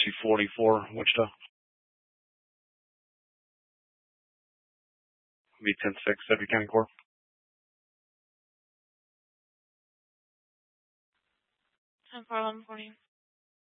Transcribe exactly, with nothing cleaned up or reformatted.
two forty-four, Wichita. Be ten six, Sedgwick County Corps. ten four eleven forty.